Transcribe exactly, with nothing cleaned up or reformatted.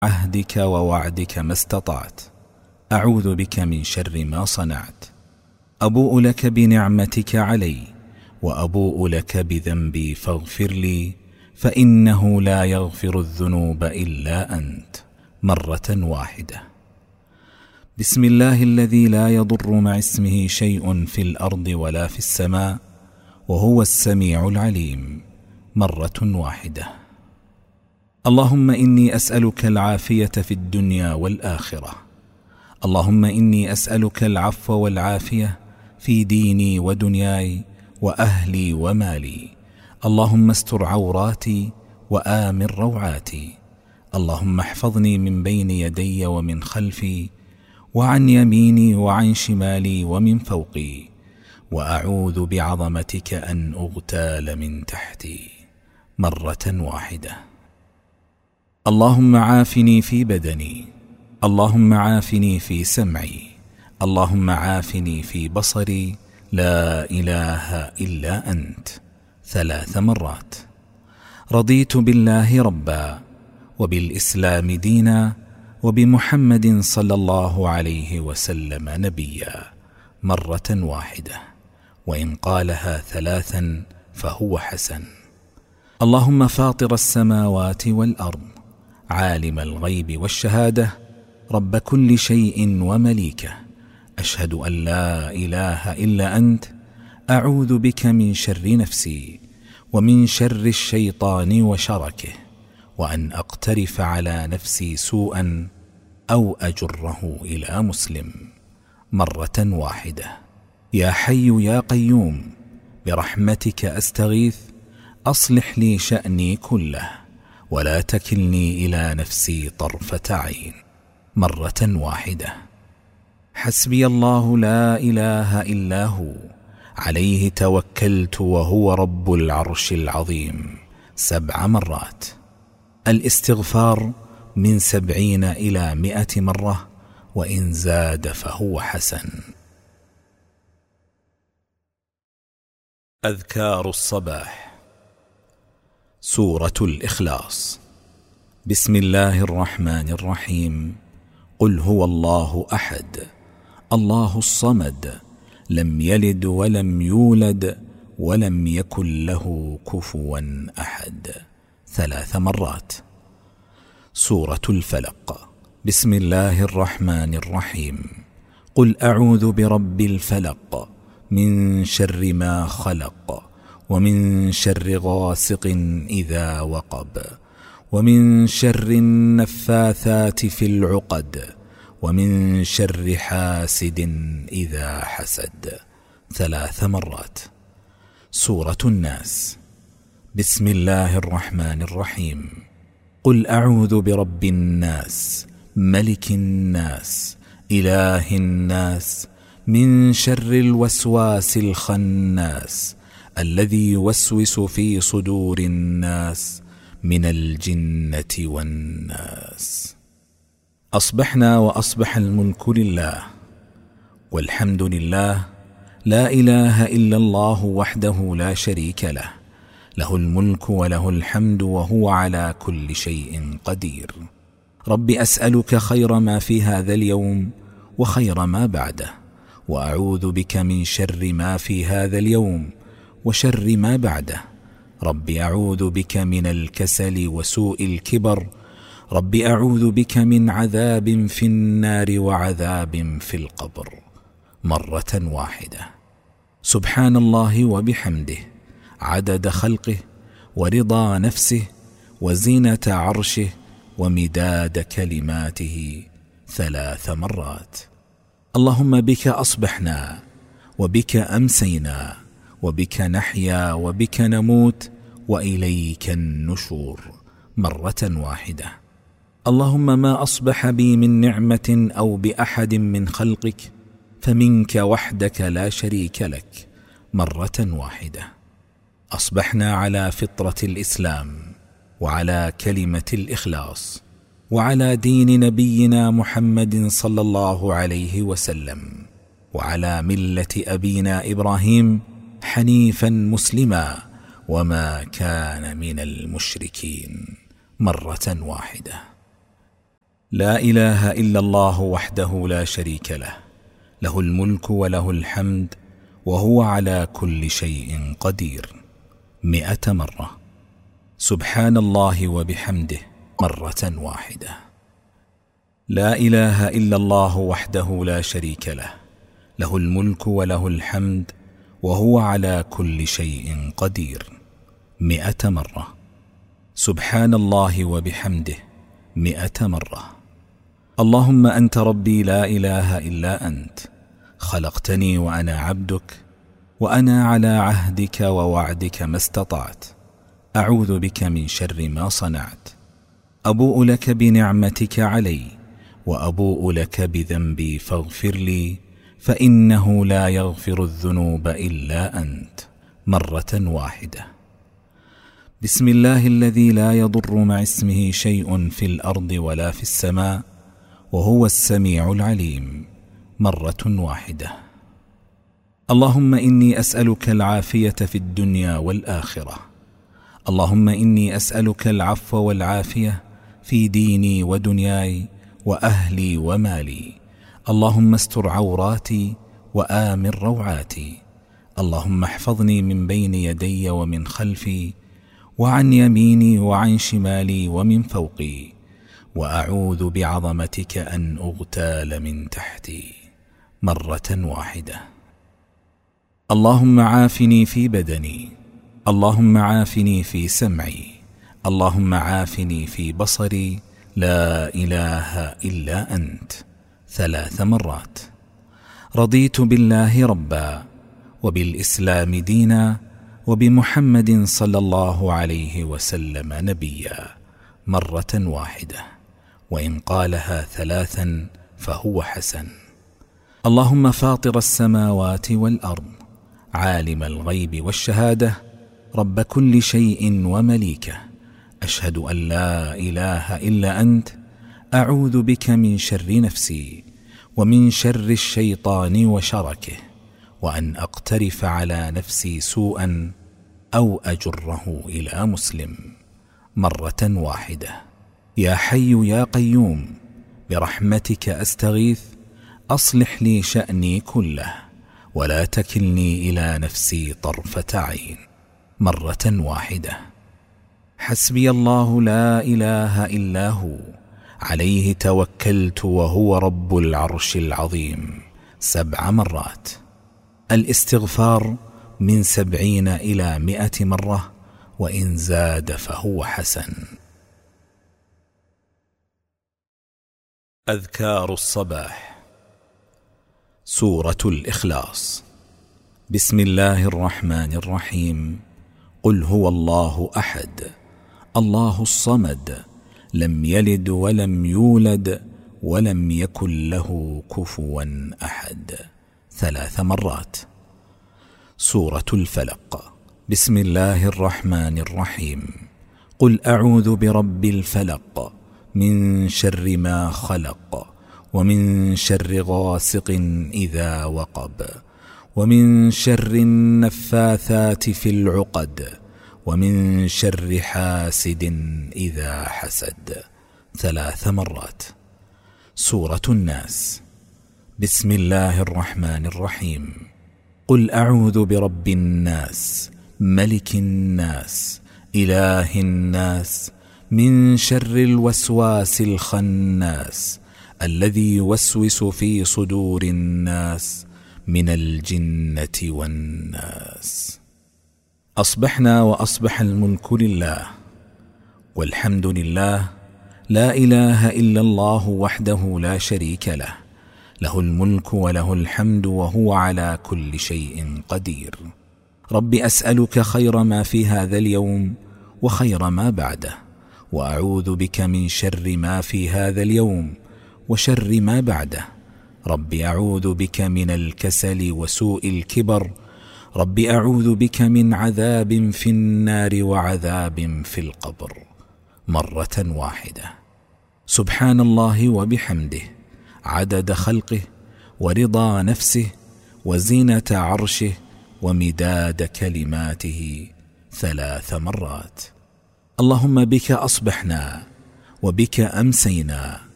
عهدك ووعدك ما استطعت. أعوذ بك من شر ما صنعت. أبوء لك بنعمتك علي وأبوء لك بذنبي فاغفر لي، فإنه لا يغفر الذنوب إلا أنت. مرة واحدة. بسم الله الذي لا يضر مع اسمه شيء في الأرض ولا في السماء وهو السميع العليم. مرة واحدة. اللهم إني أسألك العافية في الدنيا والآخرة. اللهم إني أسألك العفو والعافية في ديني ودنياي وأهلي ومالي. اللهم استر عوراتي وآمن روعاتي. اللهم احفظني من بين يدي ومن خلفي وعن يميني وعن شمالي ومن فوقي، وأعوذ بعظمتك أن أغتال من تحتي. مرة واحدة. اللهم عافني في بدني. اللهم عافني في سمعي. اللهم عافني في بصري. لا إله إلا أنت. ثلاث مرات. رضيت بالله ربا وبالإسلام دينا وبمحمد صلى الله عليه وسلم نبيا. مرة واحدة، وإن قالها ثلاثا فهو حسن. اللهم فاطر السماوات والأرض، عالم الغيب والشهادة، رب كل شيء ومليكه، أشهد أن لا إله إلا أنت. أعوذ بك من شر نفسي ومن شر الشيطان وشركه، وأن أقترف على نفسي سوءا أو أجره إلى مسلم. مرة واحدة. يا حي يا قيوم برحمتك أستغيث، أصلح لي شأني كله ولا تكلني إلى نفسي طرفة عين. مرة واحدة. حسبي الله لا إله إلا هو، عليه توكلت وهو رب العرش العظيم. سبع مرات. الاستغفار من سبعين إلى مئة مرة، وإن زاد فهو حسن. أذكار الصباح. سورة الإخلاص. بسم الله الرحمن الرحيم. قل هو الله أحد الله الصمد، لم يلد ولم يولد ولم يكن له كفوا أحد. ثلاث مرات. سورة الفلق. بسم الله الرحمن الرحيم. قل أعوذ برب الفلق من شر ما خلق، ومن شر غاسق إذا وقب، ومن شر النفاثات في العقد، ومن شر حاسد إذا حسد. ثلاث مرات. سورة الناس. بسم الله الرحمن الرحيم. قل أعوذ برب الناس، ملك الناس، إله الناس، من شر الوسواس الخناس، الذي يوسوس في صدور الناس من الجنة والناس. أصبحنا وأصبح الملك لله، والحمد لله، لا إله إلا الله وحده لا شريك له، له الملك وله الحمد وهو على كل شيء قدير. رب أسألك خير ما في هذا اليوم وخير ما بعده، وأعوذ بك من شر ما في هذا اليوم وشر ما بعده. رب أعوذ بك من الكسل وسوء الكبر. رب أعوذ بك من عذاب في النار وعذاب في القبر. مرة واحدة. سبحان الله وبحمده، عدد خلقه ورضا نفسه وزينة عرشه ومداد كلماته. ثلاث مرات. اللهم بك أصبحنا وبك أمسينا وبك نحيا وبك نموت وإليك النشور. مرة واحدة. اللهم ما أصبح بي من نعمة أو بأحد من خلقك فمنك وحدك لا شريك لك. مرة واحدة. أصبحنا على فطرة الإسلام وعلى كلمة الإخلاص وعلى دين نبينا محمد صلى الله عليه وسلم وعلى ملة أبينا إبراهيم حنيفا مسلما وما كان من المشركين. مرة واحدة. لا إله إلا الله وحده لا شريك له، له الملك وله الحمد وهو على كل شيء قدير. مئة مرة. سبحان الله وبحمده مرة واحدة. لا إله إلا الله وحده لا شريك له، له الملك وله الحمد وهو على كل شيء قدير. مئة مرة. سبحان الله وبحمده مئة مرة. اللهم أنت ربي لا إله إلا أنت، خلقتني وأنا عبدك، وأنا على عهدك ووعدك ما استطعت، أعوذ بك من شر ما صنعت، أبوء لك بنعمتك علي وأبوء لك بذنبي فاغفر لي، فإنه لا يغفر الذنوب إلا أنت. مرة واحدة. بسم الله الذي لا يضر مع اسمه شيء في الأرض ولا في السماء وهو السميع العليم. مرة واحدة. اللهم إني أسألك العافية في الدنيا والآخرة. اللهم إني أسألك العفو والعافية في ديني ودنياي وأهلي ومالي. اللهم استر عوراتي وآمن روعاتي. اللهم احفظني من بين يدي ومن خلفي وعن يميني وعن شمالي ومن فوقي، وأعوذ بعظمتك أن أغتال من تحتي. مرة واحدة. اللهم عافني في بدني، اللهم عافني في سمعي، اللهم عافني في بصري، لا إله إلا أنت. ثلاث مرات. رضيت بالله ربا، وبالإسلام دينا، وبمحمد صلى الله عليه وسلم نبيا. مرة واحدة، وإن قالها ثلاثا فهو حسن. اللهم فاطر السماوات والأرض، عالم الغيب والشهادة، رب كل شيء ومليكه، أشهد أن لا إله إلا أنت، أعوذ بك من شر نفسي ومن شر الشيطان وشركه، وأن أقترف على نفسي سوءا أو أجره إلى مسلم. مرة واحدة. يا حي يا قيوم برحمتك أستغيث، أصلح لي شأني كله ولا تكلني إلى نفسي طرفة عين. مرة واحدة. حسبي الله لا إله إلا هو، عليه توكلت وهو رب العرش العظيم. سبع مرات. الاستغفار من سبعين إلى مئة مرة، وإن زاد فهو حسن. أذكار الصباح. سورة الإخلاص. بسم الله الرحمن الرحيم. قل هو الله أحد، الله الصمد، لم يلد ولم يولد ولم يكن له كفوا أحد. ثلاث مرات. سورة الفلق. بسم الله الرحمن الرحيم. قل أعوذ برب الفلق من شر ما خلق، ومن شر غاسق إذا وقب، ومن شر النفاثات في العقد، ومن شر حاسد إذا حسد. ثلاث مرات. سورة الناس. بسم الله الرحمن الرحيم. قل أعوذ برب الناس، ملك الناس، إله الناس، من شر الوسواس الخناس، الذي يوسوس في صدور الناس من الجنة والناس. أصبحنا وأصبح الملك لله، والحمد لله، لا إله إلا الله وحده لا شريك له، له الملك وله الحمد وهو على كل شيء قدير. رب أسألك خير ما في هذا اليوم وخير ما بعده، وأعوذ بك من شر ما في هذا اليوم وشر ما بعده. رب أعوذ بك من الكسل وسوء الكبر. رب أعوذ بك من عذاب في النار وعذاب في القبر. مرة واحدة. سبحان الله وبحمده عدد خلقه ورضا نفسه وزينة عرشه ومداد كلماته. ثلاث مرات. اللهم بك أصبحنا وبك أمسينا